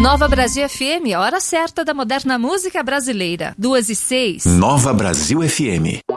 Nova Brasil FM, a hora certa da moderna música brasileira. 2h06. Nova Brasil FM.